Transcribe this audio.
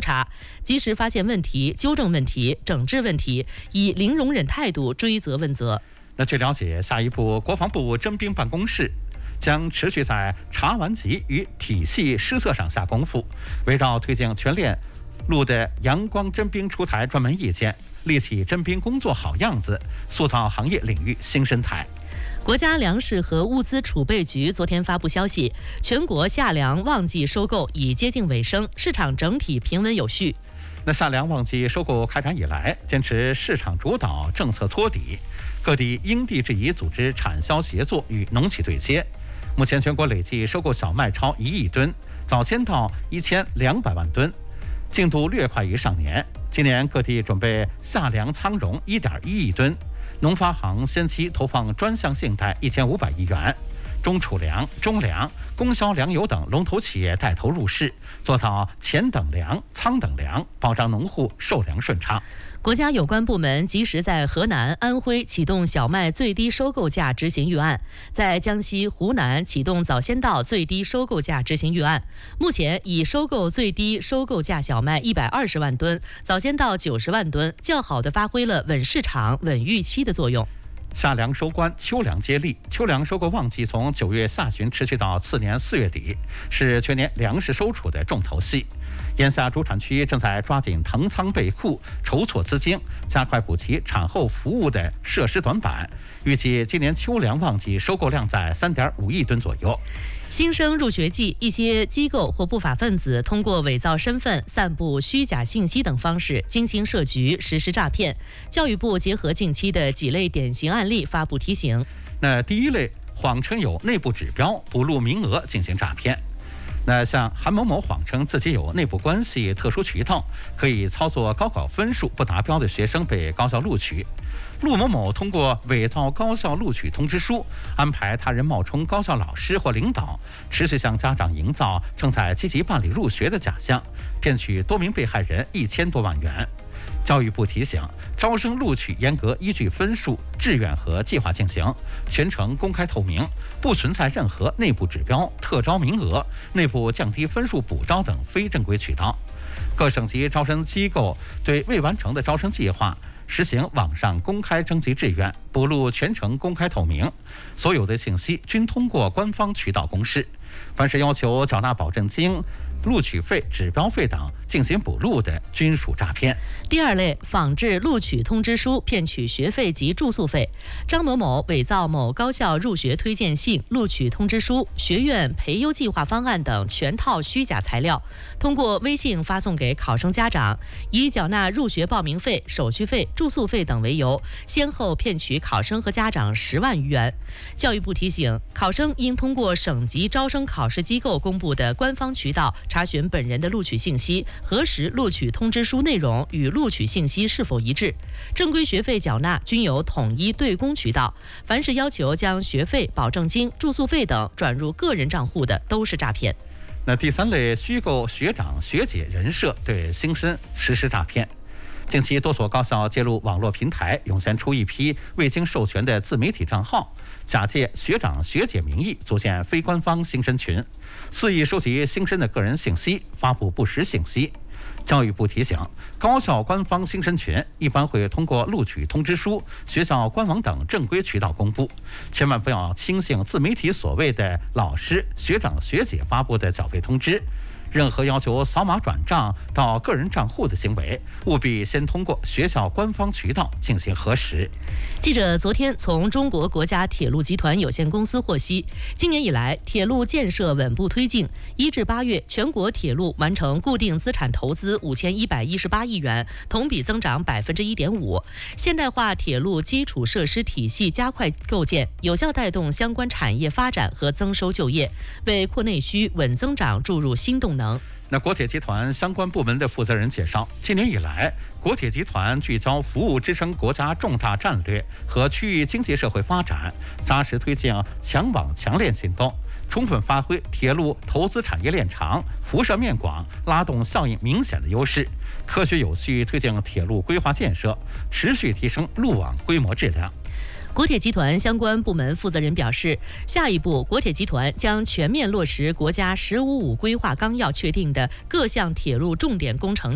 查，及时发现问题、纠正问题、整治问题，以零容忍态度追责问责。 那据了解，下一步国防部征兵办公室将持续在查顽疾与体系施策上下功夫，围绕推进全链路的阳光征兵出台专门意见，立起征兵工作好样子，塑造行业领域新生态。 国家粮食和物资储备局昨天发布消息，全国夏粮旺季收购已接近尾声，市场整体平稳有序。 那夏粮旺季收购开展以来，坚持市场主导、政策托底，各地因地制宜组织产销协作与农企对接。目前全国累计收购小麦超1亿吨，早先到1200万吨，进度略快于上年。今年各地准备夏粮仓容1.1亿吨，农发行先期投放专项信贷1500亿元，中储粮、中粮、供销粮油等龙头企业带头入市，做到前等粮、仓等粮，保障农户售粮顺畅。 国家有关部门及时在河南、安徽启动小麦最低收购价执行预案，在江西、湖南启动早先到最低收购价执行预案。目前已收购最低收购价小麦120万吨，早先到90万吨，较好地发挥了稳市场、稳预期的作用。 夏粮收官，秋粮接力。秋粮收购旺季从9月下旬持续到次年4月底，是全年粮食收储的重头戏。眼下主产区正在抓紧腾仓备库，筹措资金，加快补齐产后服务的设施短板。预计今年秋粮旺季收购量在3.5亿吨左右。 新生入学季，一些机构或不法分子通过伪造身份、散布虚假信息等方式精心设局，实施诈骗。教育部结合近期的几类典型案例发布提醒。 那第一类，谎称有内部指标补录名额进行诈骗。那像韩某某谎称自己有内部关系、特殊渠道，可以操作高考分数不达标的学生被高校录取。陆某某通过伪造高校录取通知书，安排他人冒充高校老师或领导，持续向家长营造正在积极办理入学的假象，骗取多名被害人1000多万元。教育部提醒，招生录取严格依据分数、志愿和计划进行，全程公开透明，不存在任何内部指标、特招名额、内部降低分数补招等非正规渠道。各省级招生机构对未完成的招生计划实行网上公开征集志愿，补录全程公开透明，所有的信息均通过官方渠道公示。凡是要求缴纳保证金、录取费、指标费等进行补录的，均属诈骗。 第二类，仿制录取通知书骗取学费及住宿费。张某某伪造某高校入学推荐信、录取通知书、学院培优计划方案等全套虚假材料，通过微信发送给考生家长，以缴纳入学报名费、手续费、住宿费等为由，先后骗取考生和家长10万余元。教育部提醒，考生应通过省级招生考试机构公布的官方渠道查询本人的录取信息，核实录取通知书内容与录取信息是否一致。正规学费缴纳均有统一对公渠道，凡是要求将学费、保证金、住宿费等转入个人账户的，都是诈骗。 那第三类，虚构学长学姐人设对新生实施诈骗。近期多所高校揭露网络平台涌现出一批未经授权的自媒体账号，假借学长学姐名义组建非官方新生群，肆意收集新生的个人信息，发布不实信息。教育部提醒，高校官方新生群一般会通过录取通知书、学校官网等正规渠道公布，千万不要轻信自媒体所谓的老师、学长学姐发布的缴费通知。任何要求扫码转账到个人账户的行为，务必先通过学校官方渠道进行核实。 记者昨天从中国国家铁路集团有限公司获悉，今年以来铁路建设稳步推进，1至8月全国铁路完成固定资产投资5118亿元，同比增长1.5%。现代化铁路基础设施体系加快构建，有效带动相关产业发展和增收就业，为扩内需、稳增长注入新动能。 那国铁集团相关部门的负责人介绍，今年以来，国铁集团聚焦服务支撑国家重大战略和区域经济社会发展，扎实推进强网强链行动，充分发挥铁路投资产业链长、辐射面广、拉动效应明显的优势，科学有序推进铁路规划建设，持续提升路网规模质量。 国铁集团相关部门负责人表示，下一步国铁集团将全面落实国家“十五五”规划纲要确定的各项铁路重点工程